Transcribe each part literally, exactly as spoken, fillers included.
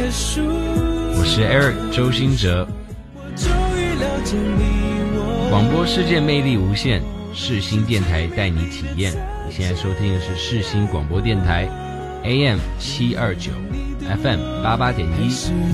我是 Eric 周兴哲。广播世界魅力无限，世新电台带你体验。你现在收听的是世新广播电台 A M 七二九 F M 八八点一。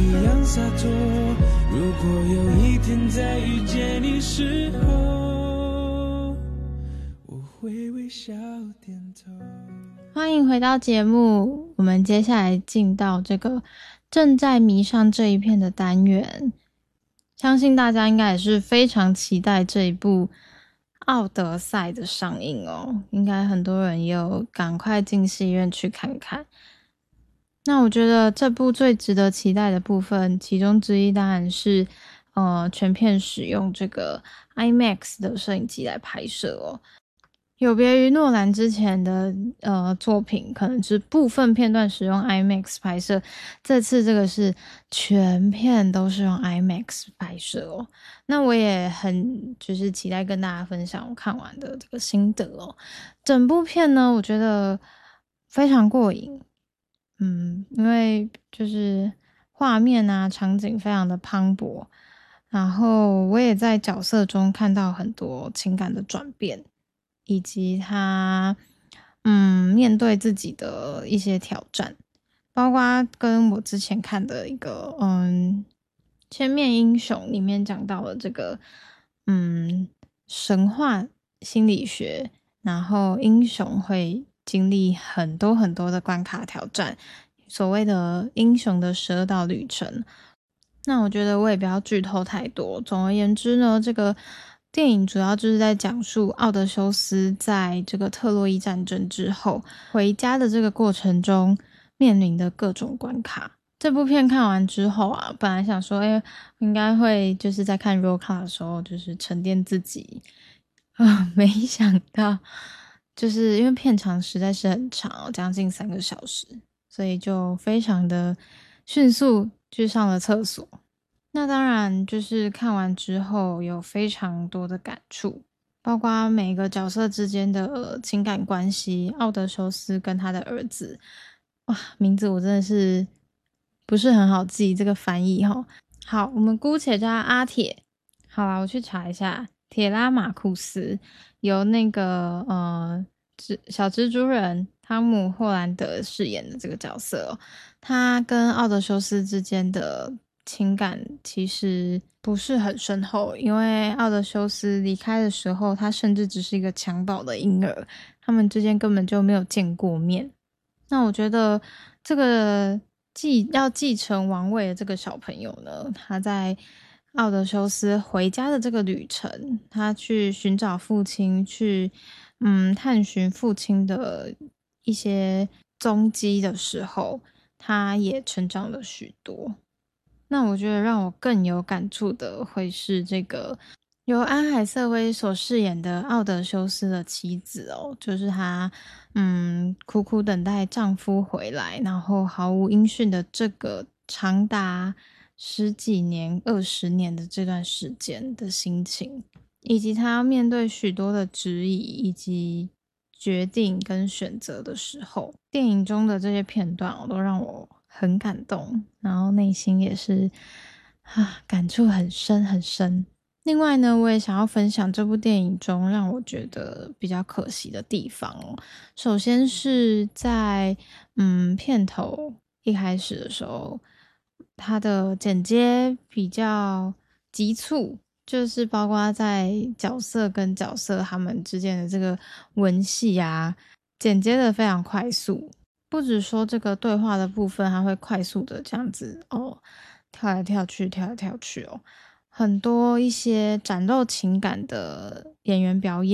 如果有一天再遇见你时候，我会微笑点头。 欢迎回到节目，我们接下来进到这个正在迷上这一片的单元。相信大家应该也是非常期待这一部奥德赛的上映哦，应该很多人也有赶快进戏院去看看。那我觉得这部最值得期待的部分，其中之一当然是呃全片使用这个 IMAX 的摄影机来拍摄哦。有别于诺兰之前的呃作品，可能是部分片段使用 IMAX 拍摄，这次这个是全片都是用 IMAX 拍摄哦。那我也很就是期待跟大家分享我看完的这个心得哦。整部片呢，我觉得非常过瘾，嗯，因为就是画面啊场景非常的磅礴，然后我也在角色中看到很多情感的转变。以及他嗯面对自己的一些挑战，包括跟我之前看的一个嗯千面英雄里面讲到了这个嗯神话心理学，然后英雄会经历很多很多的关卡挑战，所谓的英雄的十二道旅程。那我觉得我也不要剧透太多，总而言之呢，这个电影主要就是在讲述奥德修斯在这个特洛伊战争之后回家的这个过程中面临的各种关卡。这部片看完之后啊，本来想说诶应该会就是在看 roll call 的时候就是沉淀自己啊，没想到就是因为片长实在是很长，将近三个小时，所以就非常的迅速去上了厕所。那当然就是看完之后有非常多的感触，包括每个角色之间的情感关系，奥德修斯跟他的儿子，哇，名字我真的是不是很好记，这个翻译齁。好，我们姑且叫他阿铁。好啦，我去查一下，铁拉马库斯由那个呃小蜘蛛人汤姆·霍兰德饰演的这个角色哦，他跟奥德修斯之间的情感其实不是很深厚，因为奥德修斯离开的时候，他甚至只是一个襁褓的婴儿，他们之间根本就没有见过面。那我觉得这个继要继承王位的这个小朋友呢，他在奥德修斯回家的这个旅程，他去寻找父亲，去嗯探寻父亲的一些踪迹的时候，他也成长了许多。那我觉得让我更有感触的会是这个由安海瑟薇所饰演的奥德修斯的妻子哦，就是她嗯苦苦等待丈夫回来，然后毫无音讯的这个长达十几年二十年的这段时间的心情，以及她面对许多的质疑以及决定跟选择的时候，电影中的这些片段都让我很感动，然后内心也是啊感触很深很深。另外呢，我也想要分享这部电影中让我觉得比较可惜的地方哦。首先是在嗯片头一开始的时候，它的剪接比较急促，就是包括在角色跟角色他们之间的这个文戏啊，剪接的非常快速。不只说这个对话的部分，它会快速的这样子哦，跳来跳去，跳来跳去哦。很多一些展露情感的演员表演